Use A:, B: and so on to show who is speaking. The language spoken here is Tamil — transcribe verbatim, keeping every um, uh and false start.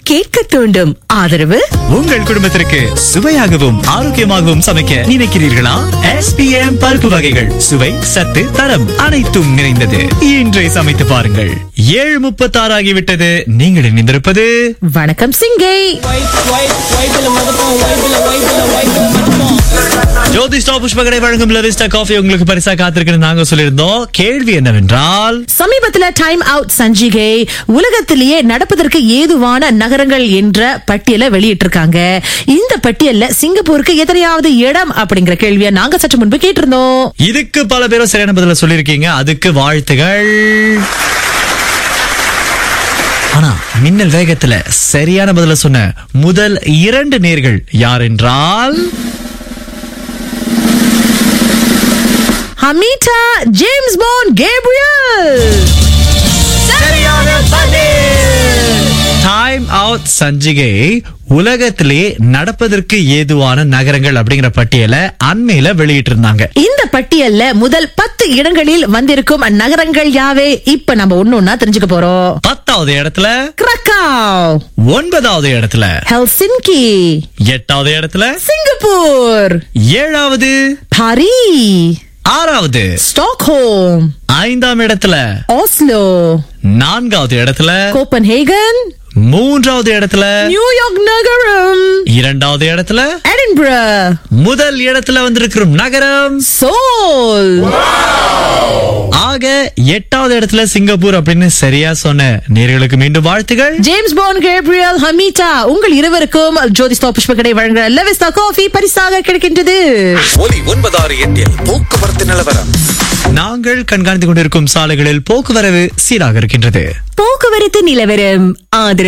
A: கேட்க தூண்டும். ஆதரவு
B: உங்கள் குடும்பத்திற்கு சுவையாகவும் ஆரோக்கியமாகவும் சமைக்க நினைக்கிறீர்களா? எஸ் பி எம் பருப்பு வகைகள் சுவை, சத்து, தரம் அனைத்தும் நிறைந்தது. இன்றை சமைத்து பாருங்கள். ஏழு முப்பத்தி ஆறு ஆகிவிட்டது. நீங்கள் இணைந்திருப்பது
A: வணக்கம் சிங்கை.
B: ஜோதிஷ்டா புஷ்பகடை வழங்கும் லவிஸ்டா காஃபி உங்களுக்கு பரிசா காத்திருக்கிறது. நாங்க சொல்லியிருந்தோம். கேள்வி என்னவென்றால்,
A: சமீபத்துல டைம் அவுட் சஞ்சிகை உலகத்திலேயே நடப்பதற்கு ஏதுவான நகரங்கள் என்ற பட்டியலை வெளியிட்டிருக்காங்க. இந்த பட்டியல்ல சிங்கப்பூருக்கு எத்தனையாவது இடம் அப்படிங்கிற கேள்வியை நாங்க சற்று முன்பு கேட்டிருந்தோம்.
B: இதுக்கு பல பேரும் சரியான பதில சொல்லியிருக்கீங்க. அதுக்கு வாழ்த்துகள். ஆனா மின்னல் வேகத்துல சரியான பதில சொன்ன முதல் இரண்டு நேர்கள் யார் என்றால்,
A: ஹமீட்டா, James bond, Gabriel.
B: Time out சஞ்சிகை உலகத்திலே நடப்பதற்கு ஏதுவான நகரங்கள் அப்படிங்கிற பட்டியலை அண்மையில வெளியிட்டு இருந்தாங்க.
A: இந்த பட்டியல்ல முதல் பத்து இடங்களில் வந்திருக்கும் நகரங்கள் யாவே இப்ப நம்ம ஒண்ணு ஒண்ணா தெரிஞ்சுக்க போறோம்.
B: பத்தாவது இடத்துல
A: கிரக்காவ்,
B: ஒன்பதாவது இடத்துல
A: ஹெல்சிங்கி,
B: எட்டாவது இடத்துல
A: சிங்கப்பூர்,
B: ஏழாவது
A: பாரிஸ்,
B: ஆறாவது
A: ஸ்டாக்ஹோம்,
B: ஐந்தாம் இடத்துல
A: ஆஸ்லோ,
B: நான்காவது இடத்துல
A: கோப்பன்ஹேகன்,
B: மூன்றாவது இடத்துல
A: நியூயார்க் நகரம்,
B: இரண்டாவது இடத்துல
A: எடின்பரா,
B: முதல் இடத்துல வந்திருக்கிற நகரம்
A: சோல்.
B: ஆக எட்டாவது இடத்துல சிங்கப்பூர் அப்படின்னு சரியா சொன்ன நேர்களுக்கு மீண்டும் வாழ்த்துகள்.
A: ஜேம்ஸ் பாண்ட், கேப்ரியல், ஹமீட்டா, உங்கள் இருவருக்கும் ஜோதிஷ்டா புஷ்பகடை வழங்குற லவிஸ்டா காஃபி பரிசாக கிடைக்கின்றது.
C: ஒலி ஒன்பதாறு எட்டில் போக்குவரத்து நிலவரம்.
B: நாங்கள் கண்காணித்துக் கொண்டிருக்கும் சாலைகளில் போக்குவரவு சீராக இருக்கின்றது.
A: போக்குவரத்து நிலவரம் ஆதரவு